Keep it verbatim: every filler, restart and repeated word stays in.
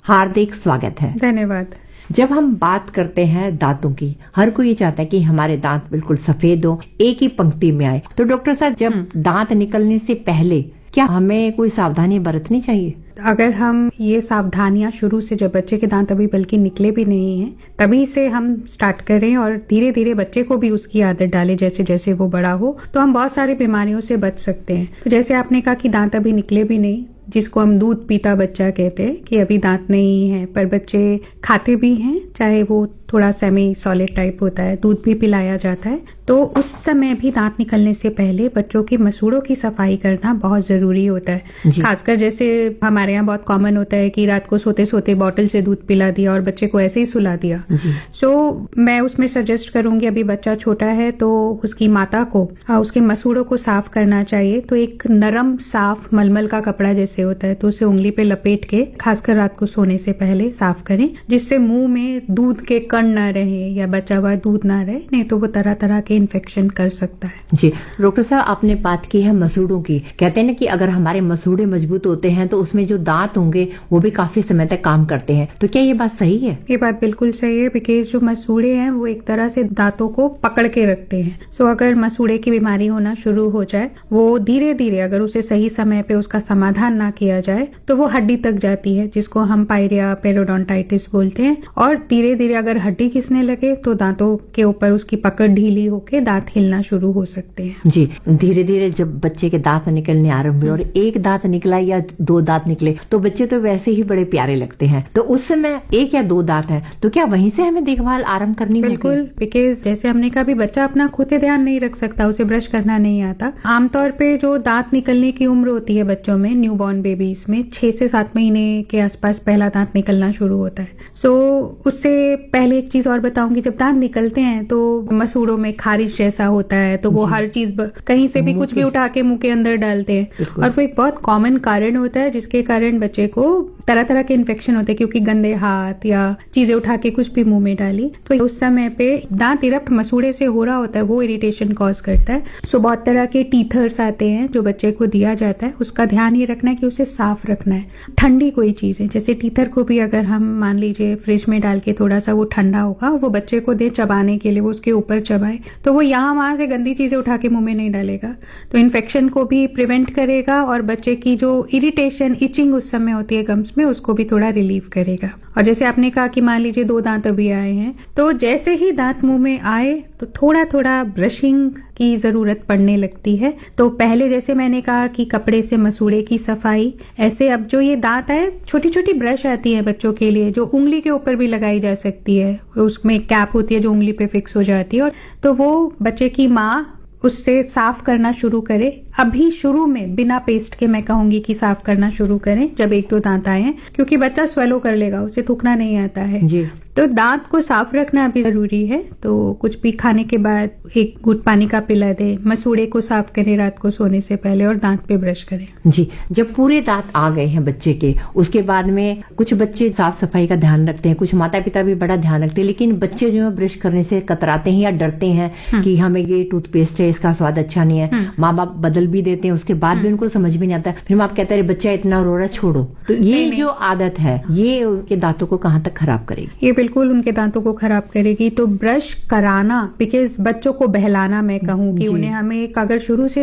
हार्दिक स्वागत है। धन्यवाद। जब हम बात करते हैं दांतों की, हर कोई ये चाहता है कि हमारे दांत बिल्कुल सफेद हो, एक ही पंक्ति में आए। तो डॉक्टर साहब, जब दांत निकलने से पहले क्या हमें कोई सावधानी बरतनी चाहिए? अगर हम ये सावधानियां शुरू से, जब बच्चे के दांत अभी बल्कि निकले भी नहीं हैं, तभी से हम स्टार्ट करें और धीरे धीरे बच्चे को भी उसकी आदत डालें जैसे जैसे वो बड़ा हो, तो हम बहुत सारी बीमारियों से बच सकते हैं। तो जैसे आपने कहा कि दांत अभी निकले भी नहीं, जिसको हम दूध पीता बच्चा कहते हैं कि अभी दांत नहीं है, पर बच्चे खाते भी हैं, चाहे वो थोड़ा सेमी सॉलिड टाइप होता है, दूध भी पिलाया जाता है, तो उस समय भी दांत निकलने से पहले बच्चों की मसूड़ों की सफाई करना बहुत जरूरी होता है। खासकर जैसे हमारे यहाँ बहुत कॉमन होता है कि रात को सोते सोते बॉटल से दूध पिला दिया और बच्चे को ऐसे ही सुला दिया। सो so, मैं उसमें सजेस्ट करूंगी, अभी बच्चा छोटा है तो उसकी माता को हाँ, उसके मसूड़ों को साफ करना चाहिए। तो एक नरम साफ मलमल का कपड़ा जैसे होता है, तो उसे उंगली पे लपेट के खासकर रात को सोने से पहले साफ करें, जिससे मुंह में दूध के कण ना रहे या बचा हुआ दूध ना रहे, नहीं तो वो तरह तरह के इन्फेक्शन कर सकता है। जी डॉक्टर साहब, आपने बात की है मसूड़ों की। कहते हैं ना कि अगर हमारे मसूड़े मजबूत होते हैं तो उसमें जो दांत होंगे वो भी काफी समय तक काम करते हैं। तो क्या ये बात सही है? ये बात बिल्कुल सही है, बिकॉज जो मसूड़े हैं वो एक तरह से दांतों को पकड़ के रखते हैं। सो अगर मसूड़े की बीमारी होना शुरू हो जाए, वो धीरे धीरे अगर उसे सही समय पे उसका समाधान ना किया जाए तो वो हड्डी तक जाती है, जिसको हम पायरिया पेरोडोंटाइटिस बोलते हैं। और धीरे धीरे अगर हड्डी घिसने लगे तो दांतों के ऊपर उसकी पकड़ ढीली होके दांत हिलना शुरू हो सकते हैं। जी, धीरे धीरे जब बच्चे के दांत निकलने आरंभ हुए और एक दांत निकला या दो दांत निकले तो बच्चे तो वैसे ही बड़े प्यारे लगते हैं। तो उस समय एक या दो दांत है तो क्या वहीं से हमें देखभाल आरंभ करनी होगी? बिल्कुल, बिकॉज जैसे हमने कहा भी बच्चा अपना खुद ही ध्यान नहीं रख सकता, उसे ब्रश करना नहीं आता। आमतौर पे जो दांत निकलने की उम्र होती है बच्चों में, न्यूबॉर्न बेबीज में छह से सात महीने के आसपास पहला दांत निकलना शुरू होता है। सो so, उससे पहले एक चीज और बताऊंगी, जब दांत निकलते हैं तो मसूड़ों में खारिश जैसा होता है, तो वो हर चीज कहीं से भी कुछ भी उठा के मुंह के अंदर डालते हैं, और वो एक बहुत कॉमन कारण होता है जिसके कारण बच्चे को तरह तरह के इन्फेक्शन होते हैं, क्योंकि गंदे हाथ या चीजें उठा के कुछ भी मुंह में डाली। तो उस समय पे दांत इरप्ट मसूड़े से हो रहा होता है, वो इरिटेशन कॉज करता है। सो बहुत तरह के टीथर्स आते हैं जो बच्चे को दिया जाता है, उसका ध्यान ये रखना है कि उसे साफ रखना है। ठंडी कोई चीज है, जैसे टीथर को भी अगर हम मान लीजिए फ्रिज में डाल के थोड़ा सा वो ठंडा होगा, वो बच्चे को दे चबाने के लिए, वो उसके ऊपर चबाए, तो वो यहाँ वहां से गंदी चीजें उठा के मुंह में नहीं डालेगा, तो इन्फेक्शन को भी प्रिवेंट करेगा और बच्चे की जो इरिटेशन इचिंग उस समय होती है गम्स में, उसको भी थोड़ा रिलीव करेगा। और जैसे आपने कहा कि मान लीजिए दो दांत अभी आए हैं, तो जैसे ही दांत मुंह में आए तो थोड़ा थोड़ा ब्रशिंग की जरूरत पड़ने लगती है। तो पहले जैसे मैंने कहा कि कपड़े से मसूड़े की सफाई, ऐसे अब जो ये दांत है, छोटी छोटी ब्रश आती है बच्चों के लिए जो उंगली के ऊपर भी लगाई जा सकती है, उसमें कैप होती है जो उंगली पे फिक्स हो जाती है, और तो वो बच्चे की माँ उससे साफ करना शुरू करे। अभी शुरू में बिना पेस्ट के मैं कहूंगी कि साफ करना शुरू करें जब एक दो दांत आए हैं, क्योंकि बच्चा स्वेलो कर लेगा, उसे थूकना नहीं आता है जी। तो दांत को साफ रखना भी जरूरी है। तो कुछ भी खाने के बाद एक घूंट पानी का पिला दे, मसूड़े को साफ करें रात को सोने से पहले और दांत पे ब्रश करें। जी, जब पूरे दांत आ गए हैं बच्चे के, उसके बाद में कुछ बच्चे साफ सफाई का ध्यान रखते हैं, कुछ माता पिता भी बड़ा ध्यान रखते हैं, लेकिन बच्चे जो है ब्रश करने से कतराते हैं या डरते हैं कि हमें ये टूथपेस्ट है, इसका स्वाद अच्छा नहीं है। माँ बाप बदल भी देते हैं, उसके बाद भी उनको समझ में नहीं आता, फिर माँ कहते हैं बच्चा इतना रो रहा, छोड़ो। तो ये जो आदत है ये उनके दांतों को कहाँ तक खराब करेगी? ये बिल्कुल उनके दांतों को खराब करेगी। तो ब्रश कराना, बिकॉज बच्चों को बहलाना, मैं कहूँ कि उन्हें हमें अगर शुरू से